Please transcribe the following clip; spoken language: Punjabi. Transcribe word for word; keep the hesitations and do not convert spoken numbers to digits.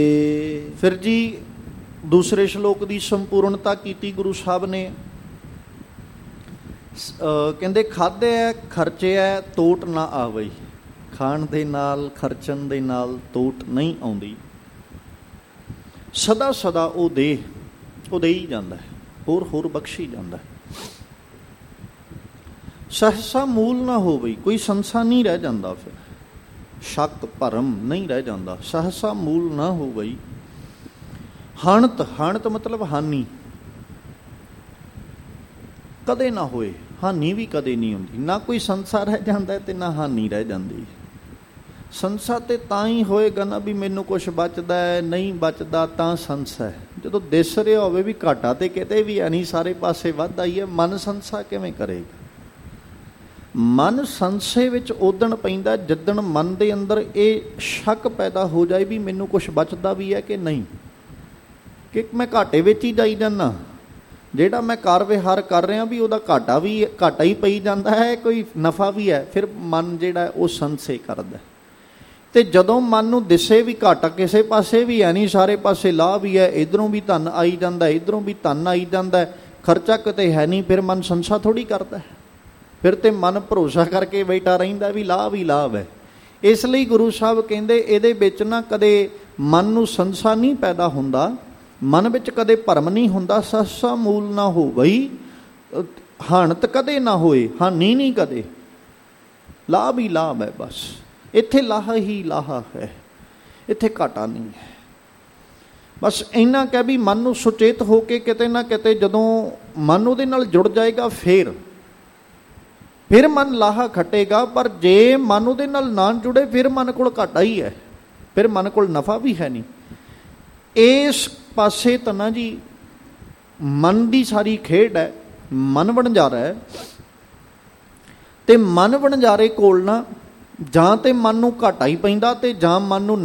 ਫਿਰ ਜੀ ਦੂਸਰੇ ਸ਼ਲੋਕ ਦੀ ਸੰਪੂਰਨਤਾ ਕੀਤੀ ਗੁਰੂ ਸਾਹਿਬ ਨੇ। ਕਹਿੰਦੇ ਖਾਧਿਆ ਖਰਚਿਆ ਤੋਟ ਨਾ ਆਵਈ। ਖਾਣ ਦੇ ਨਾਲ ਖਰਚਣ ਦੇ ਨਾਲ ਤੋਟ ਨਹੀਂ ਆਉਂਦੀ। ਸਦਾ ਸਦਾ ਉਹ ਦੇ ਉਹ ਦੇ ਹੀ ਜਾਂਦਾ, ਹੋਰ ਹੋਰ ਬਖਸ਼ੀ ਜਾਂਦਾ। ਸਹਸਾ ਮੂਲ ਨਾ ਹੋਵੇ, ਕੋਈ ਸੰਸਾ ਨਹੀਂ ਰਹਿ ਜਾਂਦਾ। ਫਿਰ ਸ਼ੱਕ ਭਰਮ ਨਹੀਂ ਰਹਿ ਜਾਂਦਾ। ਸਹਸਾ ਮੂਲ ਨਾ ਹੋ ਗਈ। ਹਣਤ ਹਣਤ ਮਤਲਬ ਹਾਨੀ ਕਦੇ ਨਾ ਹੋਏ। ਹਾਨੀ ਵੀ ਕਦੇ ਨਹੀਂ ਹੁੰਦੀ। ਨਾ ਕੋਈ ਸੰਸਾ ਰਹਿ ਜਾਂਦਾ ਤੇ ਨਾ ਹਾਨੀ ਰਹਿ ਜਾਂਦੀ। ਸੰਸਾ ਤੇ ਤਾਂ ਹੀ ਹੋਏਗਾ ਨਾ ਵੀ ਮੈਨੂੰ ਕੁਛ ਬਚਦਾ ਹੈ, ਨਹੀਂ ਬਚਦਾ ਤਾਂ ਸੰਸਾ ਹੈ। ਜਦੋਂ ਦਿਸ ਰਿਹਾ ਹੋਵੇ ਵੀ ਘਾਟਾ ਤੇ ਕਿਤੇ ਵੀ ਹੈ ਨਹੀਂ, ਸਾਰੇ ਪਾਸੇ ਵੱਧਦਾ ਹੀ ਹੈ, ਮਨ ਸੰਸਾ ਕਿਵੇਂ ਕਰੇਗਾ? ਮਨ ਸੰਸੇ ਵਿੱਚ ਉਦਣ ਪੈਂਦਾ ਜਿੱਦਣ ਮਨ ਦੇ ਅੰਦਰ ਇਹ ਸ਼ੱਕ ਪੈਦਾ ਹੋ ਜਾਏ ਵੀ ਮੈਨੂੰ ਕੁਛ ਬਚਦਾ ਵੀ ਹੈ ਕਿ ਨਹੀਂ, ਕਿ ਮੈਂ ਘਾਟੇ ਵਿੱਚ ਹੀ ਜਾਈ ਜਾਂਦਾ। ਜਿਹੜਾ ਮੈਂ ਕਾਰ ਵਿਹਾਰ ਕਰ ਰਿਹਾ ਵੀ ਉਹਦਾ ਘਾਟਾ ਵੀ ਘਾਟਾ ਹੀ ਪਈ ਜਾਂਦਾ ਹੈ, ਕੋਈ ਨਫਾ ਵੀ ਹੈ। ਫਿਰ ਮਨ ਜਿਹੜਾ ਉਹ ਸੰਸੇ ਕਰਦਾ। ਤੇ ਜਦੋਂ ਮਨ ਨੂੰ ਦਿਸੇ ਵੀ ਘਾਟਾ ਕਿਸੇ ਪਾਸੇ ਵੀ ਹੈ ਨਹੀਂ, ਸਾਰੇ ਪਾਸੇ ਲਾਭ ਵੀ ਹੈ, ਇੱਧਰੋਂ ਵੀ ਧਨ ਆਈ ਜਾਂਦਾ, ਇੱਧਰੋਂ ਵੀ ਧਨ ਆਈ ਜਾਂਦਾ, ਖਰਚਾ ਕਿਤੇ ਹੈ ਨਹੀਂ, ਫਿਰ ਮਨ ਸੰਸਾ ਥੋੜ੍ਹੀ ਕਰਦਾ। ਫਿਰ ਤੇ ਮਨ ਭਰੋਸਾ ਕਰਕੇ ਬੈਠਾ ਰਹਿੰਦਾ ਵੀ ਲਾਭ ਹੀ ਲਾਭ ਹੈ। ਇਸ ਲਈ ਗੁਰੂ ਸਾਹਿਬ ਕਹਿੰਦੇ ਇਹਦੇ ਵਿੱਚ ਨਾ ਕਦੇ ਮਨ ਨੂੰ ਸੰਸਾ ਨਹੀਂ ਪੈਦਾ ਹੁੰਦਾ, ਮਨ ਵਿੱਚ ਕਦੇ ਭਰਮ ਨਹੀਂ ਹੁੰਦਾ। ਸਹਸਾ ਮੂਲ ਨਾ ਹੋ ਬਈ, ਹਾਨਤ ਕਦੇ ਨਾ ਹੋਏ, ਹਾਨੀ ਨਹੀਂ ਕਦੇ, ਲਾਭ ਹੀ ਲਾਭ ਹੈ। ਬਸ ਇੱਥੇ ਲਾਹਾ ਹੀ ਲਾਹਾ ਹੈ, ਇੱਥੇ ਘਾਟਾ ਨਹੀਂ ਹੈ। ਬਸ ਇੰਨਾ ਕਹਿ ਵੀ ਮਨ ਨੂੰ ਸੁਚੇਤ ਹੋ ਕੇ ਕਿਤੇ ਨਾ ਕਿਤੇ ਜਦੋਂ ਮਨ ਉਹਦੇ ਨਾਲ ਜੁੜ ਜਾਏਗਾ ਫਿਰ ਫਿਰ ਮਨ ਲਾਹਾ ਖੱਟੇਗਾ। ਪਰ ਜੇ ਮਨ ਉਹਦੇ ਨਾਲ ਨਾ ਜੁੜੇ ਫਿਰ ਮਨ ਕੋਲ ਘਾਟਾ ਹੀ ਹੈ, ਫਿਰ ਮਨ ਕੋਲ ਨਫਾ ਵੀ ਹੈ ਨਹੀਂ। ਇਸ ਪਾਸੇ ਤਾਂ ਨਾ ਜੀ ਮਨ ਦੀ ਸਾਰੀ ਖੇਡ ਹੈ। ਮਨ ਵਣਜਾਰਾ ਹੈ ਤੇ ਮਨ ਵਣਜਾਰੇ ਕੋਲ ਨਾ ਜਾਂ ਤੇ ਮਨ ਨੂੰ ਘਾਟਾ ਹੀ ਪੈਂਦਾ ਤੇ ਜਾਂ ਮਨ ਨੂੰ